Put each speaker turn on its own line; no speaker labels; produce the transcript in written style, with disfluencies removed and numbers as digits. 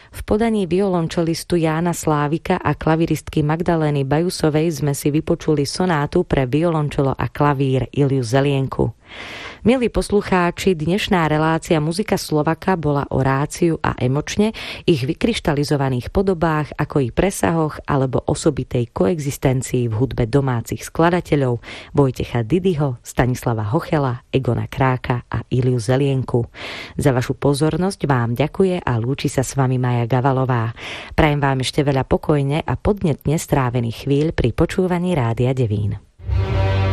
V podaní violončelistu Jána Slávika a klaviristky Magdalény Bajusovej sme si vypočuli sonátu pre violončelo a klavír Iliu Zelienku. Milí poslucháči, dnešná relácia Muzika Slovaka bola o ráciu a emočne, ich vykryštalizovaných podobách, ako i presahoch alebo osobitej koexistencii v hudbe domácich skladateľov Vojtecha Didyho, Stanislava Hochela, Egona Kráka a Iliu Zelienku. Za vašu pozornosť vám ďakuje a lúči sa s vami Maja Gavalová. Prajem vám ešte veľa pokojne a podnetne strávených chvíľ pri počúvaní Rádia Devín.